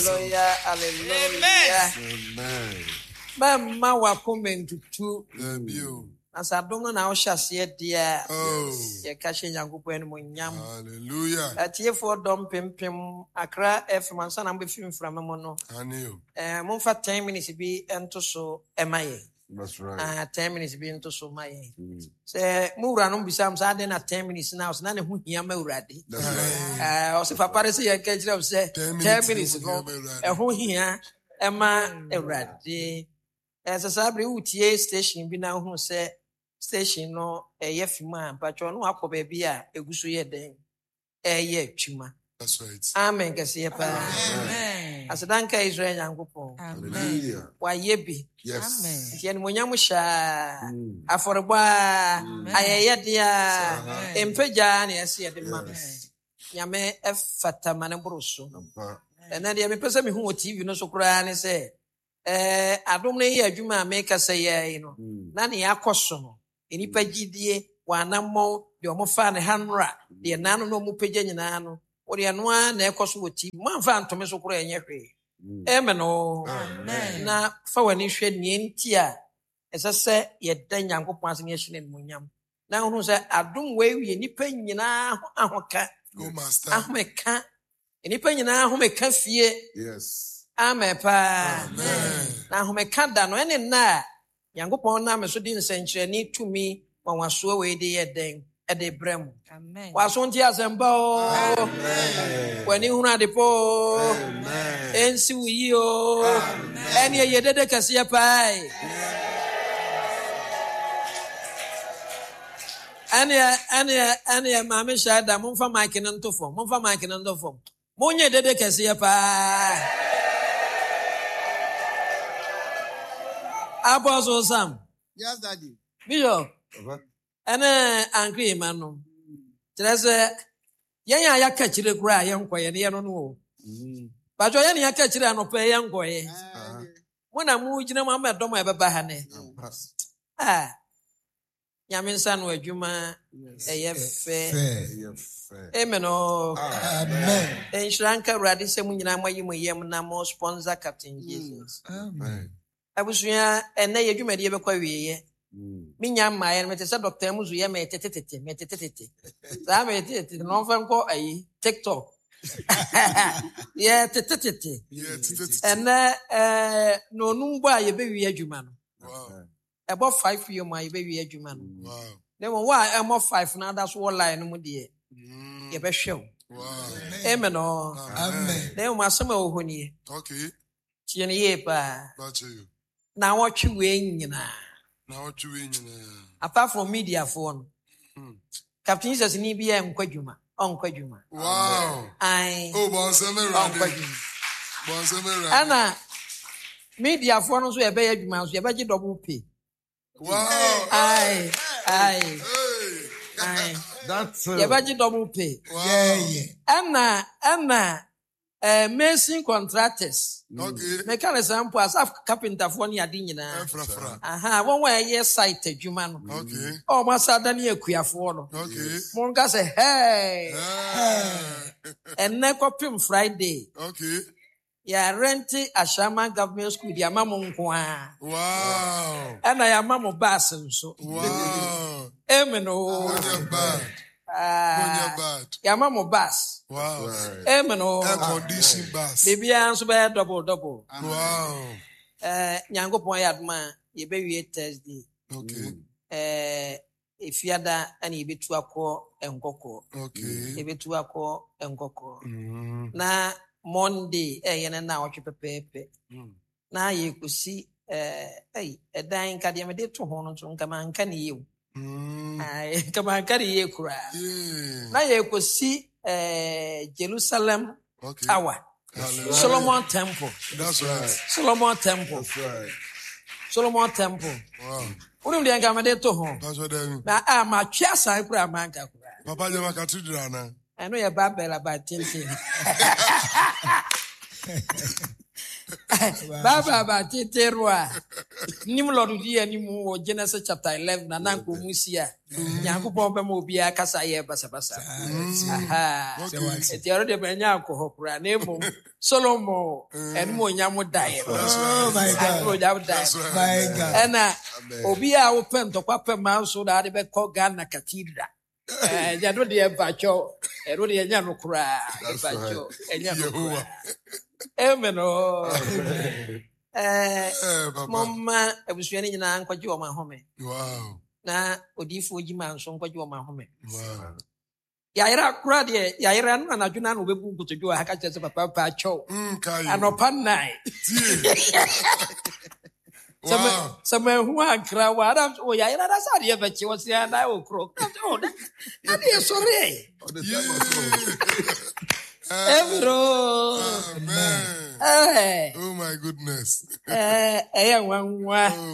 Hallelujah, hallelujah. Amen. Mama wa comment to You. as I don't know now shall see it dear. Oh. Ye cashin yangupen munyam. Hallelujah. At ye for dom pim Accra F man son I'm with him from a mono. I knew. Mumfa 10 minutes be into so MIA. That's right. 10 minutes be into so my. Say Muranum be some sudden at 10 minutes now, so none of whom you may ready. That's right. Also, if I pass a catch of say 10 minutes ago, a who here, Emma, a ready. As a sabri UTA station be now who say station no a yefima, but you know, up baby, a gusuye day. Ye chuma. That's right. Amen. Amen. As a danka Israel and Gupo. Hallelujah. Why ye be? Yes. Yen Munyamusha, Aforba, Ayadia, Empejani, I see at the man. Yame F. Fatamanabruso. And then the person who TV no so cry say, I don't know here, Juma make us say, you know, Nani Akosono, in Ipagidie, Wanamo, the Omofan Hanra, the Nano no Mupejanano. Or the Anua, Necosu, one fan to Miss Okra and Yaki. Emeno, na Fawan issue Nientia, as I say, yet then young passing nation in Munyam. Now, who say, I don't weigh you any penny now, Ahoka, Go, Master. Ahmeka, any penny now, who may can fear. Yes. Amepa. Amen. Now, who may cut down any na, young upon them, so didn't send you need to me, one was so away the day. De brem. Amen. Wasonti azembo. When you na depo. Ensi uyo. Eni yedede kasiya pai. Eni mami shada mumfa makina ntofo. Mumfa makina ntofo. Munye dede kasiya pai. Apostle Sam. Yes, Daddy. Biyo. Ene angry manu. Terese yenya ya kachire kura yenkwaye ne yeno no. Bajo yenya ya kachire anope yenkwaye. Muna mu gina mu amedom ebeba ha ne. Nyame nsa no adwuma eyefe. Amen. Amen. Enshranka radi se mu nyina mayi mu yem na mo sponsor Captain Jesus. Amen. Abusuya ene yedwuma de yebekwa wieye. Minya maye me tese Dr. Muzu ye me tetetete. Za me tete no fanko ayi TikTok. Yeah, tetetete. And no numba ye be wi adwuma no. Wow. About 5 year ma ye be wi adwuma no. Wow. Then why am 5 now that's what line no mu de. Ye be hwe. Wow. Amen. Amen. Then ma sama wo honi. Okay. Tie ne ye pa. That's you. Na wo twe we nyina. Now what you in? Apart from media phone. Captain Jesus ni bia nkwadwuma. Onkwadwuma. Wow. Ai. Oh, Bonseme Randy. Bonseme Randy. Ana media phone so ye be adwuma so ye be double pay. Wow. Ai. Hey. That's Ye be double pay. Wow. Ana mason contractors. Okay. Make an example as carpenter for ni ade nyina. Fra. Aha, one way yes site adwuma no. Okay. Oh, masada ni akuafo no. Okay. Monga say hey. And nekopim Friday. Okay. Ya rent Ashama Government School di ama mo nko a. Wow. And I am mo bus nso. Wow. Amen o. Bad. Ya mo bus. Wow. Amen o. Air conditioned bus. Bibia nso be double. Wow. Nyankopon ya adoma ye be wie Thursday. Okay. Efiada ani ebetu akọ enkoko. Okay. Ebetu akọ enkoko. Na Monday ye na otwe pepepe. Na ye kusi edan ka de me de to ho no so nka man ka ne yewu. Ai ka man ka ne ye kura. Na ye kusi Jerusalem Tower. Solomon Temple. That's right. Solomon Temple. That's right. Solomon Temple. Wow. Unu de nka me de to ho. That's what I mean. Na ma twa san kura man ka kura. Papa Jama Cathedral na. I know your Babel about tintin. Baba about tintin. nim Lord di animu Genesis chapter 11 na nanko musia Nyankopɔn be ma obi akasa ye basabasa aha etiaro de benya akɔhokura na ebo Solomon enmo nyamo dae Oh my God. My God. ena obi a wo pem to kwapem manso da de be kɔ Ghana cathedral ya do de bacho ero de nya no kura bacho enya no kura amen mama abusua ni nyina nkwaje o ma home Wow. na odifo ogima nso nkwaje o ma home Wow. yaira kura de yaira no na adwuna no bebu nkotodwo ha ka kyerɛ sɛ papa bacho Kai. anopa nai Wow. Sama hu ankra wa adam o yaira da sa de bɛkye wo sia na o kro na de sore Ebro. Amen. Eh. Oh my goodness. Nwanwa.